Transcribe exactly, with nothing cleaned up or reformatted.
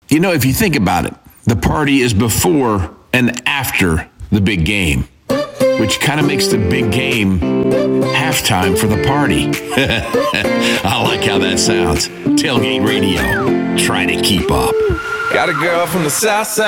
You know, if you think about it, the party is before and after the big game, which kind of makes the big game halftime for the party. I like how that sounds. Tailgate Radio. Try to keep up. Got a girl from the south side.